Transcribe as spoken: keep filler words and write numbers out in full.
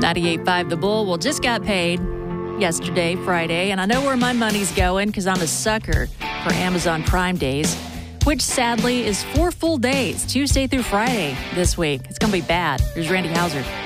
ninety-eight point five The Bull. Well, just got paid yesterday, Friday, and I know where my money's going because I'm a sucker for Amazon Prime Days, which sadly is four full days, Tuesday through Friday this week. It's going to be bad. Here's Randy Hauser.